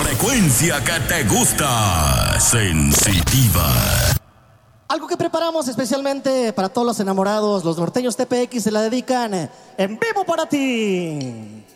frecuencia que te gusta. Sensitiva. Algo que preparamos especialmente para todos los enamorados, los norteños TPX se la dedican en vivo para ti.